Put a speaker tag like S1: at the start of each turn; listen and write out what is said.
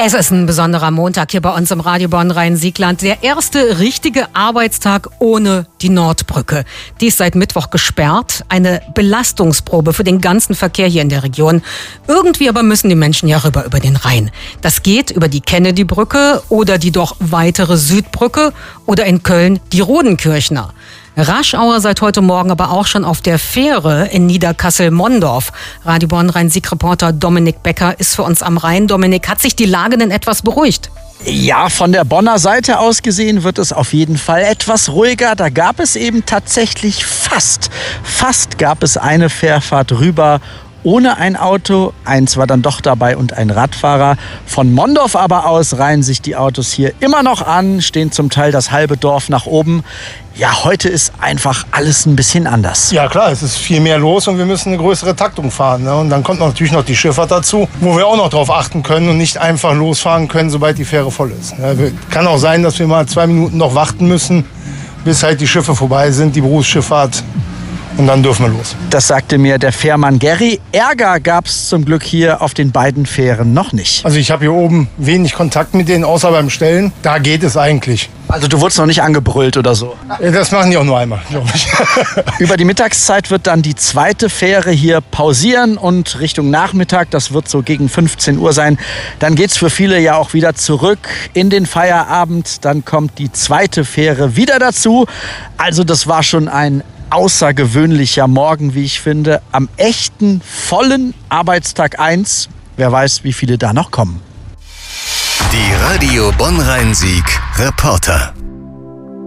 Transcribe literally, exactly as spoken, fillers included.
S1: Es ist ein besonderer Montag hier bei uns im Radio Bonn-Rhein-Siegland. Der erste richtige Arbeitstag ohne die Nordbrücke. Die ist seit Mittwoch gesperrt. Eine Belastungsprobe für den ganzen Verkehr hier in der Region. Irgendwie aber müssen die Menschen ja rüber über den Rhein. Das geht über die Kennedy-Brücke oder die doch weitere Südbrücke oder in Köln die Rodenkirchner. Raschauer seit heute Morgen aber auch schon auf der Fähre in Niederkassel-Mondorf. Radio Bonn-Rhein-Sieg-Reporter Dominik Becker ist für uns am Rhein. Dominik, hat sich die Lage denn etwas beruhigt?
S2: Ja, von der Bonner Seite aus gesehen wird es auf jeden Fall etwas ruhiger. Da gab es eben tatsächlich fast, fast gab es eine Fährfahrt rüber ohne ein Auto. Eins war dann doch dabei und ein Radfahrer. Von Mondorf aber aus reihen sich die Autos hier immer noch an, stehen zum Teil das halbe Dorf nach oben. Ja, heute ist einfach alles ein bisschen anders.
S3: Ja klar, es ist viel mehr los und wir müssen eine größere Taktung fahren. Ne? Und dann kommt natürlich noch die Schifffahrt dazu, wo wir auch noch drauf achten können und nicht einfach losfahren können, sobald die Fähre voll ist. Ne? Kann auch sein, dass wir mal zwei Minuten noch warten müssen, bis halt die Schiffe vorbei sind, die Berufsschifffahrt. Und dann dürfen wir los.
S2: Das sagte mir der Fährmann Gary. Ärger gab es zum Glück hier auf den beiden Fähren noch nicht.
S3: Also ich habe hier oben wenig Kontakt mit denen, außer beim Stellen. Da geht es eigentlich.
S2: Also du wurdest noch nicht angebrüllt oder so?
S3: Das machen die auch nur einmal, glaube ich.
S2: Über die Mittagszeit wird dann die zweite Fähre hier pausieren und Richtung Nachmittag, das wird so gegen fünfzehn Uhr sein, dann geht's für viele ja auch wieder zurück in den Feierabend. Dann kommt die zweite Fähre wieder dazu. Also das war schon ein außergewöhnlicher Morgen, wie ich finde, am echten, vollen Arbeitstag eins. Wer weiß, wie viele da noch kommen.
S4: Die Radio Bonn-Rhein-Sieg Reporter.